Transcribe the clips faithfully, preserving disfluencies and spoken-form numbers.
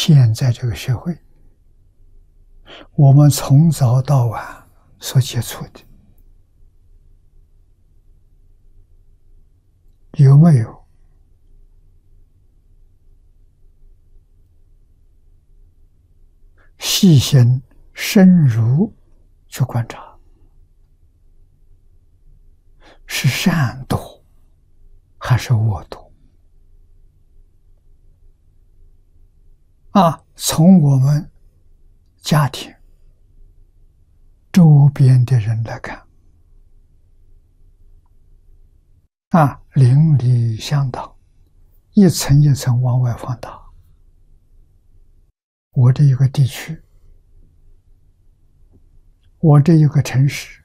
现在这个社会，我们从早到晚所接触的，有没有细心深入去观察，是善多还是恶多？啊，从我们家庭周边的人来看，啊，邻里相当，一层一层往外放大。我这一个地区，我这一个城市，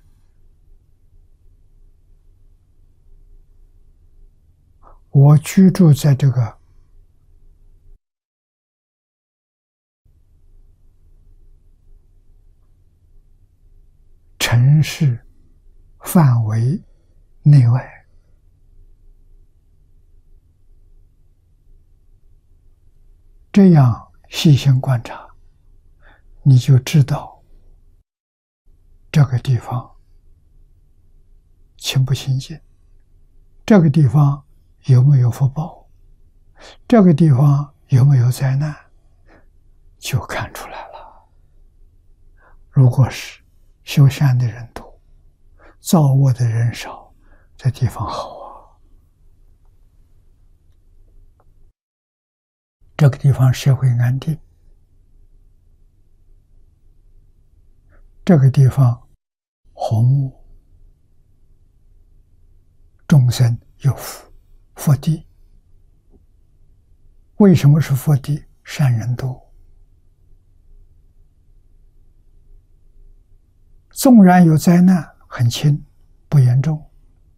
我居住在这个城市范围内外，这样细心观察，你就知道这个地方清不清净，这个地方有没有福报，这个地方有没有灾难，就看出来了。如果是修善的人多，造恶的人少，这地方好啊。这个地方社会安定，这个地方和睦，众生有福，福地。为什么是福地？善人多。纵然有灾难，很轻，不严重，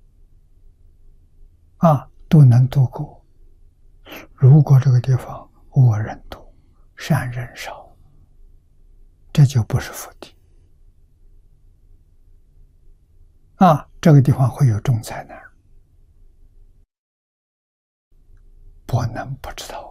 啊，都能度过。如果这个地方恶人多，善人少，这就不是福地。啊，这个地方会有重灾难，不能不知道。